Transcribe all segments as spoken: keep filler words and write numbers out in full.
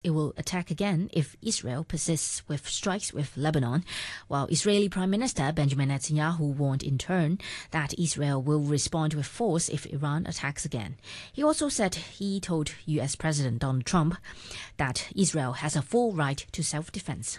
It will attack again if Israel persists with strikes with Lebanon, while Israeli Prime Minister Benjamin Netanyahu warned in turn that Israel will respond with force if Iran attacks again. He also said he told U S President Donald Trump that Israel has a full right to self-defense.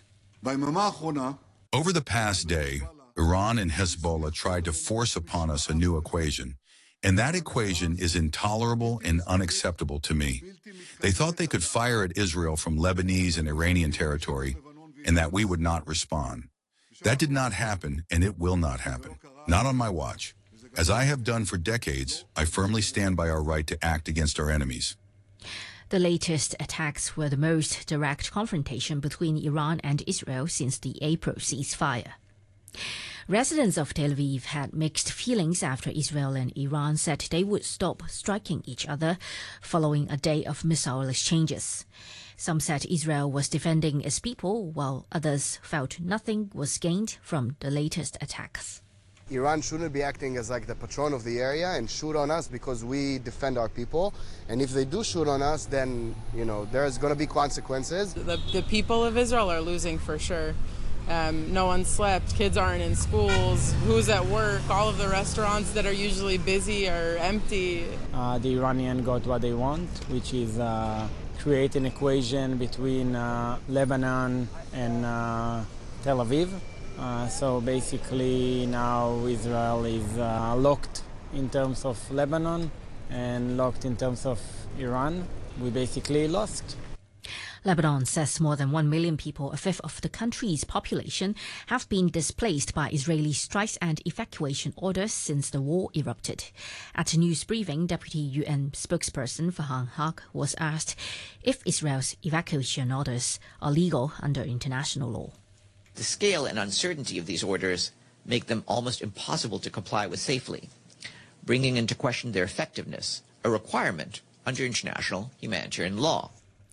Over the past day, Iran and Hezbollah tried to force upon us a new equation. And that equation is intolerable and unacceptable to me. They thought they could fire at Israel from Lebanese and Iranian territory, and that we would not respond. That did not happen, and it will not happen. Not on my watch. As I have done for decades, I firmly stand by our right to act against our enemies. The latest attacks were the most direct confrontation between Iran and Israel since the April ceasefire. Residents of Tel Aviv had mixed feelings after Israel and Iran said they would stop striking each other following a day of missile exchanges. Some said Israel was defending its people, while others felt nothing was gained from the latest attacks. Iran shouldn't be acting as like the patron of the area and shoot on us because we defend our people. And if they do shoot on us, then, you know, there's going to be consequences. The, the people of Israel are losing for sure. Um, no one slept, kids aren't in schools, who's at work, all of the restaurants that are usually busy are empty. Uh, the Iranians got what they want, which is uh, create an equation between uh, Lebanon and uh, Tel Aviv. Uh, so basically now Israel is uh, locked in terms of Lebanon and locked in terms of Iran. We basically lost. Lebanon says more than one million people, a fifth of the country's population, have been displaced by Israeli strikes and evacuation orders since the war erupted. At a news briefing, Deputy U N spokesperson Farhan Haq was asked if Israel's evacuation orders are legal under international law. The scale and uncertainty of these orders make them almost impossible to comply with safely, bringing into question their effectiveness, a requirement under international humanitarian law.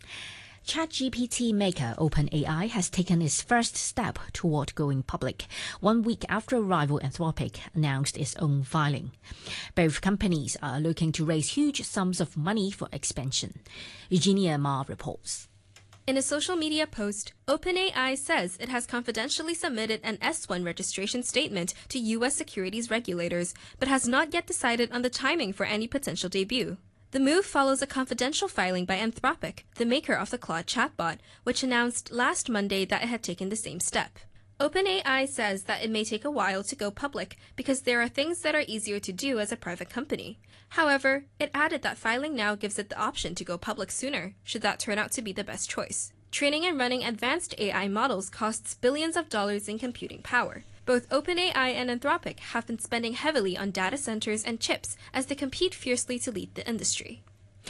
ChatGPT maker OpenAI has taken its first step toward going public, one week after rival Anthropic announced its own filing. Both companies are looking to raise huge sums of money for expansion. Eugenia Ma reports. In a social media post, OpenAI says it has confidentially submitted an S one registration statement to U S securities regulators, but has not yet decided on the timing for any potential debut. The move follows a confidential filing by Anthropic, the maker of the Claude chatbot, which announced last Monday that it had taken the same step. OpenAI says that it may take a while to go public because there are things that are easier to do as a private company. However, it added that filing now gives it the option to go public sooner, should that turn out to be the best choice. Training and running advanced A I models costs billions of dollars in computing power. Both OpenAI and Anthropic have been spending heavily on data centers and chips as they compete fiercely to lead the industry.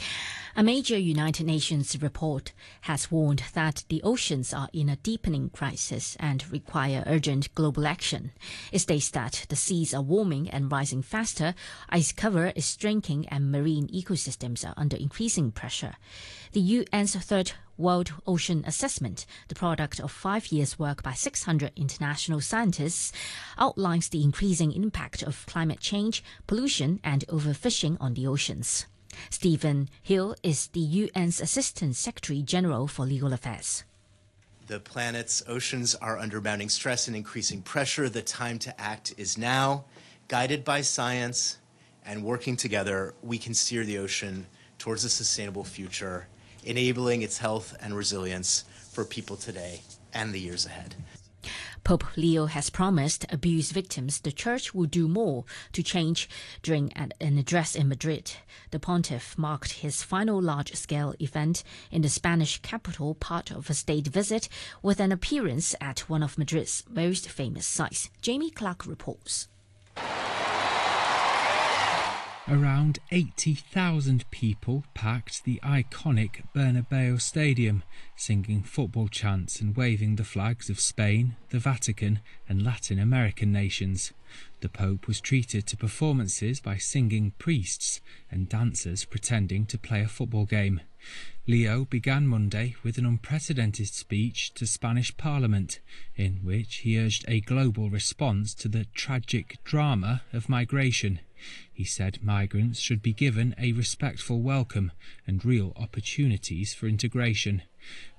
A major United Nations report has warned that the oceans are in a deepening crisis and require urgent global action. It states that the seas are warming and rising faster, ice cover is shrinking, and marine ecosystems are under increasing pressure. The U N's third World Ocean Assessment, the product of five years' work by six hundred international scientists, outlines the increasing impact of climate change, pollution, and overfishing on the oceans. Stephen Hill is the U N's Assistant Secretary General for Legal Affairs. The planet's oceans are under mounting stress and increasing pressure. The time to act is now. Guided by science and working together, we can steer the ocean towards a sustainable future, enabling its health and resilience for people today and the years ahead. Pope Leo has promised abuse victims the Church will do more to change during an, an address in Madrid. The pontiff marked his final large-scale event in the Spanish capital, part of a state visit, with an appearance at one of Madrid's most famous sites. Jamie Clark reports. Around eighty thousand people packed the iconic Bernabeu Stadium, singing football chants and waving the flags of Spain, the Vatican and Latin American nations. The Pope was treated to performances by singing priests and dancers pretending to play a football game. Leo began Monday with an unprecedented speech to Spanish Parliament, in which he urged a global response to the tragic drama of migration. He said migrants should be given a respectful welcome and real opportunities for integration.